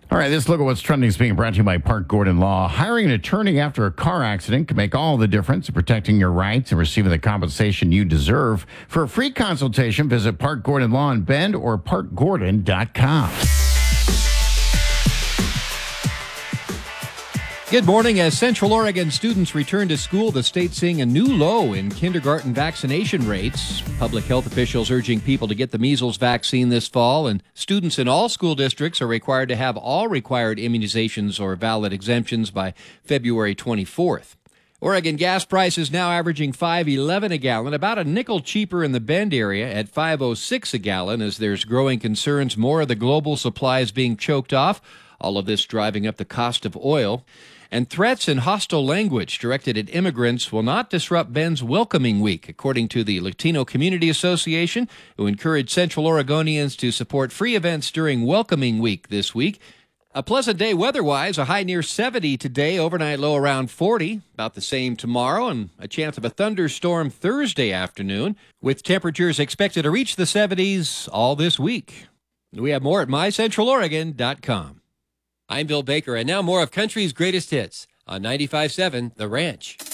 All right, this look at what's trending is being brought to you by Park Gordon Law. Hiring an attorney after a car accident can make all the difference in protecting your rights and receiving the compensation you deserve. For a free consultation, visit Park Gordon Law in Bend or parkgordon.com. Good morning. As Central Oregon students return to school, the state's seeing a new low in kindergarten vaccination rates. Public health officials urging people to get the measles vaccine this fall, and students in all school districts are required to have all required immunizations or valid exemptions by February 24th. Oregon gas prices now averaging $5.11 a gallon, about a nickel cheaper in the Bend area at $5.06 a gallon, as there's growing concerns more of the global supply is being choked off. All of this driving up the cost of oil. And threats and hostile language directed at immigrants will not disrupt Bend's Welcoming Week, according to the Latino Community Association, who encouraged Central Oregonians to support free events during Welcoming Week this week. A pleasant day weather-wise, a high near 70 today, overnight low around 40, about the same tomorrow, and a chance of a thunderstorm Thursday afternoon, with temperatures expected to reach the 70s all this week. We have more at mycentraloregon.com. I'm Bill Baker, and now more of country's greatest hits on 95.7 The Ranch.